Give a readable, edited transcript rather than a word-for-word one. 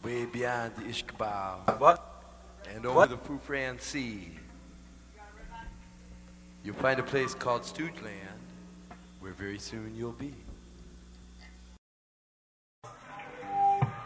way beyond the Ishkabal What? and over What? the Fufran Sea. You'll find a place called Stoogeland, where very soon you'll be.